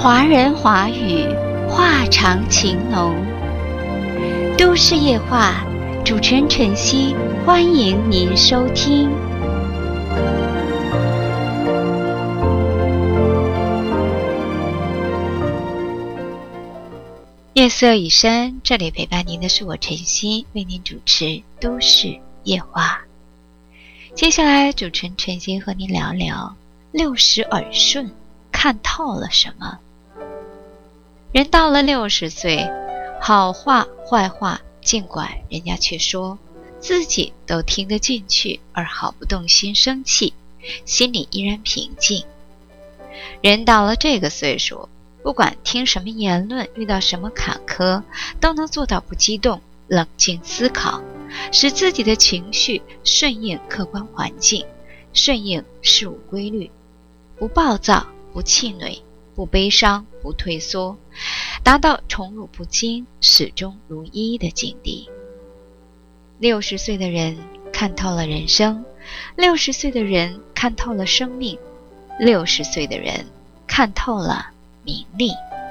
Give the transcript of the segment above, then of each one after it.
华人华语，话长情浓。都市夜话，主持人晨曦，欢迎您收听。夜色已深，这里陪伴您的是我晨曦，为您主持都市夜话。接下来，主持人晨曦和您聊聊60耳顺，看透了什么？人到了60岁，好话坏话，尽管人家去说，自己都听得进去，而毫不动心生气，心里依然平静。人到了这个岁数，不管听什么言论，遇到什么坎坷，都能做到不激动，冷静思考，使自己的情绪顺应客观环境，顺应事物规律，不暴躁，不气馁，不悲伤，不退缩，达到宠辱不惊，始终如一的境地。60岁的人看透了人生，60岁的人看透了生命，60岁的人看透了名利。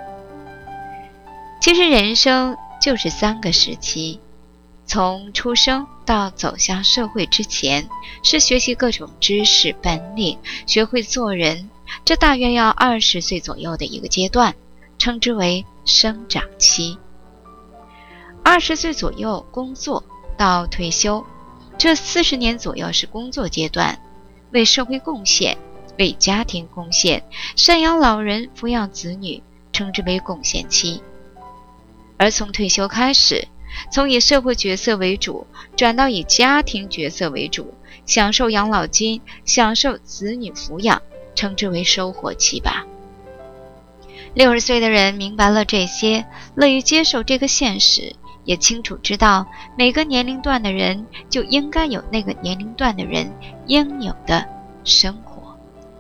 其实人生就是3个时期，从出生到走向社会之前，是学习各种知识本领，学会做人，这大约要20岁左右的一个阶段，称之为生长期。20岁左右工作到退休，这40年左右是工作阶段，为社会贡献，为家庭贡献，赡养老人，抚养子女，称之为贡献期。而从退休开始，从以社会角色为主，转到以家庭角色为主，享受养老金，享受子女抚养，称之为收获期吧。60岁的人明白了这些，乐于接受这个现实，也清楚知道每个年龄段的人就应该有那个年龄段的人应有的生活。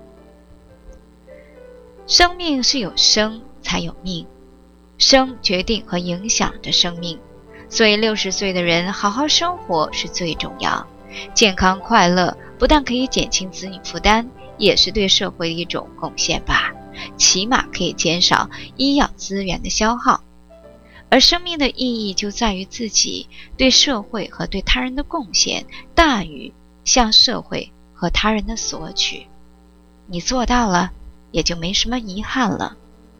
生命是有生才有命，生决定和影响着生命，所以60岁的人好好生活是最重要。健康快乐不但可以减轻子女负担，也是对社会的一种贡献吧，起码可以减少医药资源的消耗。而生命的意义就在于自己对社会和对他人的贡献大于向社会和他人的索取，你做到了，也就没什么遗憾了。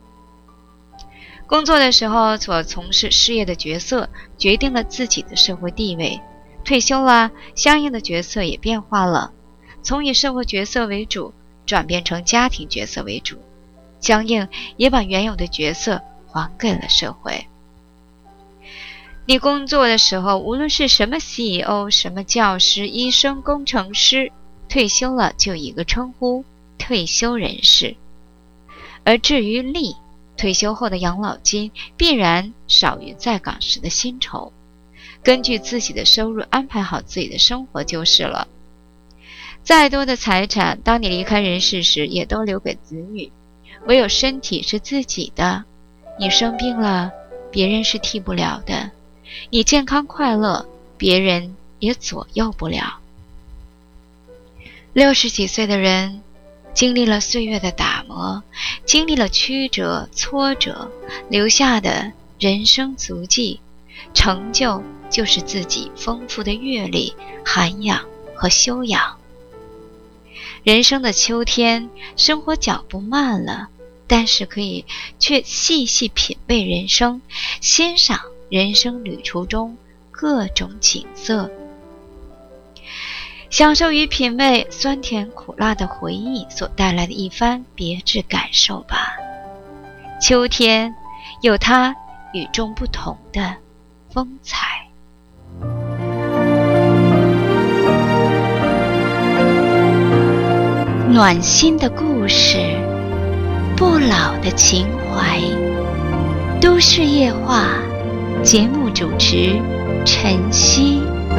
工作的时候所从事事业的角色决定了自己的社会地位，退休了，相应的角色也变化了，从以社会角色为主转变成家庭角色为主，相应也把原有的角色还给了社会。你工作的时候，无论是什么 CEO， 什么教师、医生、工程师，退休了就一个称呼，退休人士。而至于利，退休后的养老金必然少于在岗时的薪酬，根据自己的收入安排好自己的生活就是了。再多的财产，当你离开人世时也都留给子女，唯有身体是自己的，你生病了，别人是替不了的，你健康快乐，别人也左右不了。60几岁的人经历了岁月的打磨，经历了曲折挫折，留下的人生足迹，成就就是自己丰富的阅历、涵养和修养。人生的秋天，生活脚步慢了，但是可以却细细品味人生，欣赏人生旅途中各种景色，享受与品味酸甜苦辣的回忆所带来的一番别致感受吧。秋天有它与众不同的风采。暖心的故事，不老的情怀，都市夜话，节目主持晨曦。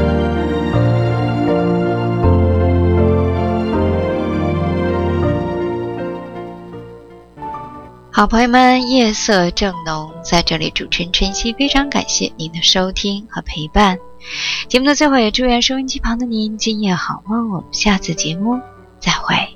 好朋友们，夜色正浓，在这里主持人晨曦非常感谢您的收听和陪伴。节目的最后也祝愿收音机旁的您今夜好梦，我们下次节目再会。